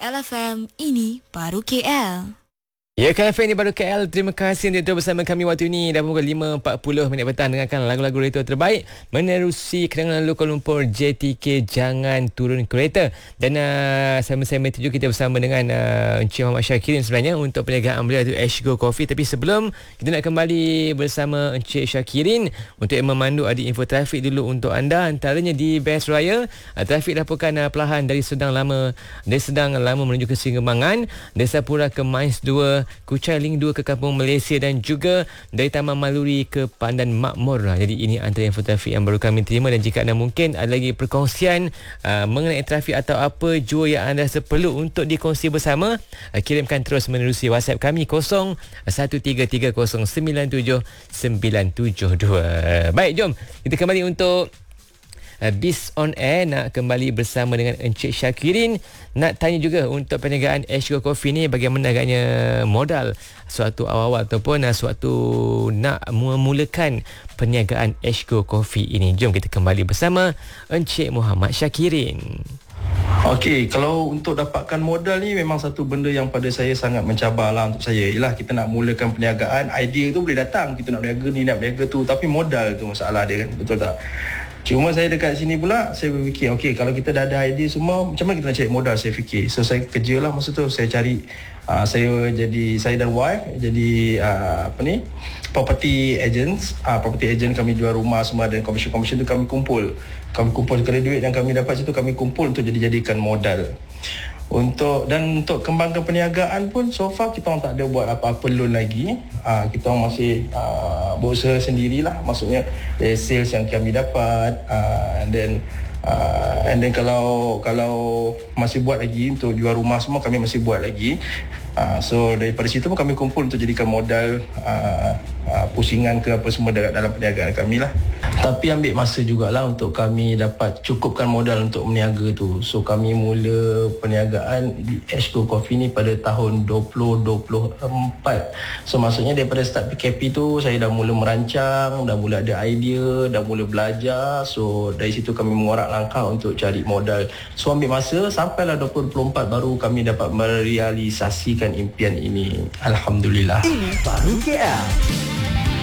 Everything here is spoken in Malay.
KLFM, ini baru KL. Ya, KFM ini baru KL. Terima kasih untuk bersama kami waktu ini. Dah pukul 5.40 petang. Dengarkan lagu-lagu retro terbaik menerusi kedengaran lalu Kuala Lumpur JTK Jangan Turun Kereta. Dan sama-sama itu kita bersama dengan Encik Muhammad Syakirin sebenarnya untuk perniagaan beliau itu Ashgo Coffee. Tapi sebelum kita nak kembali bersama Encik Syakirin untuk memandu ada info trafik dulu untuk anda. Antaranya di Best Raya, trafik dilaporkan perlahan dari Sedang Lama menuju ke Singamangan, Desa Pura ke Mines 2, Kuchai Ling 2 ke Kampung Malaysia dan juga dari Taman Maluri ke Pandan Makmur. Jadi ini antara info trafik yang baru kami terima, dan jika anda mungkin ada lagi perkongsian mengenai trafik atau apa jua yang anda rasa perlu untuk dikongsi bersama, kirimkan terus menerusi WhatsApp kami 0133097972. Baik, jom kita kembali untuk Bis on Air. Nak kembali bersama dengan Encik Syakirin. Nak tanya juga untuk perniagaan Ashgo Coffee ni, bagaimana agaknya modal suatu awal-awal ataupun suatu nak memulakan perniagaan Ashgo Coffee ini. Jom kita kembali bersama Encik Muhammad Syakirin. Okey, kalau untuk dapatkan modal ni memang satu benda yang pada saya sangat mencabar lah untuk saya. Ialah kita nak mulakan perniagaan, idea tu boleh datang, kita nak berniaga ni, nak berniaga tu, tapi modal tu masalah dia kan, betul tak? Cuma saya dekat sini pula, saya berfikir, okey, kalau kita dah ada idea semua, macam mana kita nak cari modal, saya fikir. So saya kerja lah masa tu, saya cari, saya dan wife jadi property agents. Property agent, kami jual rumah semua, dan commission tu kami kumpul sekali duit yang kami dapat situ, kami kumpul untuk jadikan modal. Untuk kembangkan perniagaan pun so far kita orang tak ada buat apa-apa loan lagi. Kita orang masih berusaha sendirilah, maksudnya dari sales yang kami dapat, and then kalau masih buat lagi untuk jual rumah semua, kami masih buat lagi. So daripada situ pun kami kumpul untuk jadikan modal pusingan ke apa semua dalam perniagaan kami lah. Tapi ambil masa jugalah untuk kami dapat cukupkan modal untuk berniaga tu. So kami mula perniagaan di Ashgo Coffee ni pada tahun 2024. So maksudnya daripada start PKP tu saya dah mula merancang, dah mula ada idea, dah mula belajar. So dari situ kami mengorak langkah untuk cari modal. So ambil masa sampailah 2024 baru kami dapat merealisasikan impian ini. Alhamdulillah. Ini baru KL.